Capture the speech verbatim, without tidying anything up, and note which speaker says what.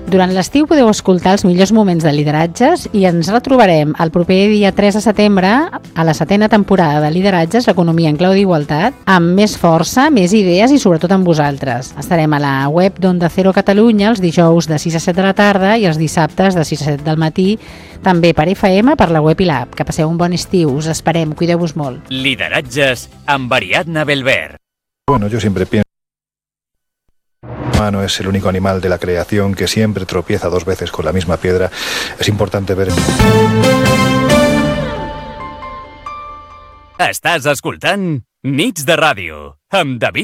Speaker 1: Durant l'estiu podeu escoltar els millors moments de lideratges i ens retrobarem el proper dia tres de setembre a la setena temporada de Lideratges, l'economia en clau d'igualtat, amb més força, més idees i sobretot amb vosaltres. Estarem a la web d'Onda Cero Catalunya els dijous de sis a set de la tarda i els dissabtes de sis a set del matí, també per F M, per la web i l'app. Que passeu un bon estiu, us esperem, cuideu-vos molt.
Speaker 2: Lideratges amb Ariadna Belver.
Speaker 3: Bueno, yo siempre pienso el humano es el único animal de la creación que siempre tropieza dos veces con la misma piedra. Es importante ver...
Speaker 2: Estàs escoltant Nits de Ràdio amb David